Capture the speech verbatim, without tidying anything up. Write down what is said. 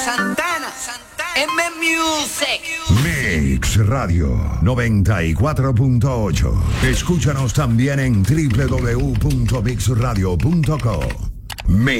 Santana, M Music. Mix Radio noventa y cuatro punto ocho. Escúchanos también en doble u doble u doble u punto mix radio punto com.